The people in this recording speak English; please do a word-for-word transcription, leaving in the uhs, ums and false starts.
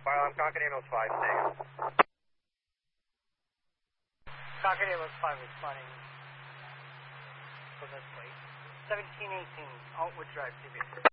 Fire alarm, Concord Ambulance five, stay. Concord Ambulance five responding. So that's late. seventeen eighteen, Altwood Drive, C B.